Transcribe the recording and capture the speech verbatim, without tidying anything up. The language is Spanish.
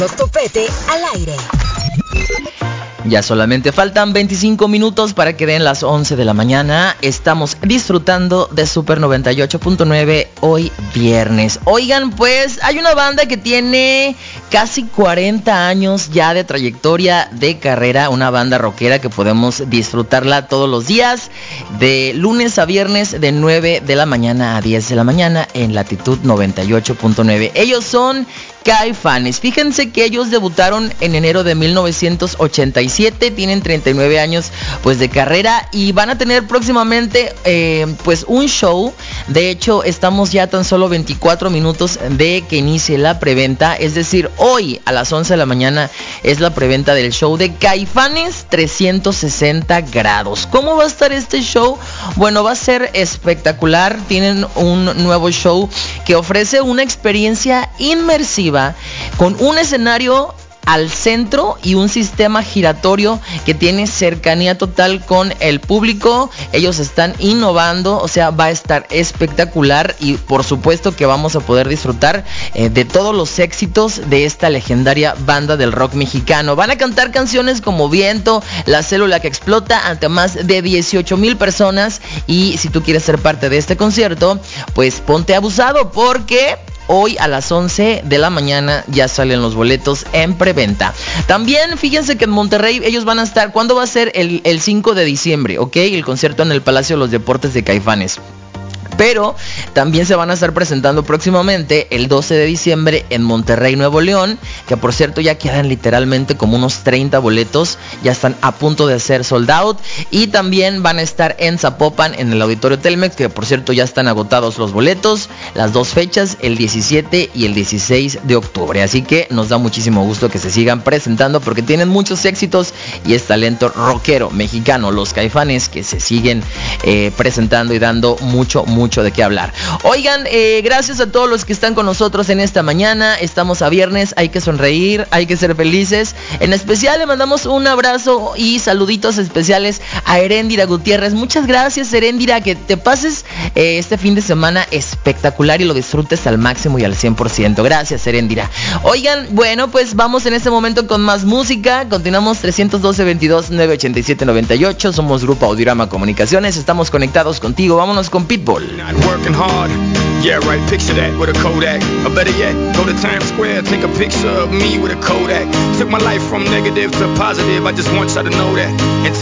Topete al aire. Ya solamente faltan veinticinco minutos para que den las once de la mañana. Estamos disfrutando de Super noventa y ocho punto nueve hoy viernes. Oigan, pues hay una banda que tiene casi cuarenta años ya de trayectoria de carrera. Una banda rockera que podemos disfrutarla todos los días, de lunes a viernes, de nueve de la mañana a diez de la mañana en latitud noventa y ocho punto nueve. Ellos son Caifanes. Fíjense que ellos debutaron en enero de mil novecientos ochenta y siete, tienen treinta y nueve años pues de carrera y van a tener próximamente eh, pues un show. De hecho, estamos ya tan solo veinticuatro minutos de que inicie la preventa, es decir, hoy a las once de la mañana es la preventa del show de Caifanes trescientos sesenta grados. ¿Cómo va a estar este show? Bueno, va a ser espectacular. Tienen un nuevo show que ofrece una experiencia inmersiva con un escenario al centro y un sistema giratorio que tiene cercanía total con el público. Ellos están innovando, o sea, va a estar espectacular y por supuesto que vamos a poder disfrutar eh, de todos los éxitos de esta legendaria banda del rock mexicano. Van a cantar canciones como Viento, La Célula que Explota ante más de dieciocho mil personas, y si tú quieres ser parte de este concierto, pues ponte abusado porque hoy a las once de la mañana ya salen los boletos en preventa. También fíjense que en Monterrey ellos van a estar, ¿cuándo va a ser? El, el cinco de diciembre, ¿ok? El concierto en el Palacio de los Deportes de Caifanes. Pero también se van a estar presentando próximamente el doce de diciembre en Monterrey, Nuevo León, que por cierto ya quedan literalmente como unos treinta boletos, ya están a punto de ser sold out. Y también van a estar en Zapopan, en el Auditorio Telmex, que por cierto ya están agotados los boletos, las dos fechas, el diecisiete y el dieciséis de octubre. Así que nos da muchísimo gusto que se sigan presentando porque tienen muchos éxitos y es talento rockero mexicano, los Caifanes, que se siguen eh, presentando y dando mucho, mucho de qué hablar. Oigan, eh, gracias a todos los que están con nosotros en esta mañana. Estamos a viernes, hay que sonreír, hay que ser felices. En especial le mandamos un abrazo y saluditos especiales a Heréndira Gutiérrez. Muchas gracias, Heréndira, que te pases eh, este fin de semana espectacular y lo disfrutes al máximo y al cien por ciento. Gracias, Heréndira. Oigan, bueno, pues vamos en este momento con más música. Continuamos trescientos doce, veintidós, novecientos ochenta y siete, noventa y ocho. Somos Grupo Audiorama Comunicaciones. Estamos conectados contigo. Vámonos con Pitbull. Not working hard, yeah right, picture that with a Kodak. Or better yet, go to Times Square, take a picture of me with a Kodak. Took my life from negative to positive, I just want y'all to know that. And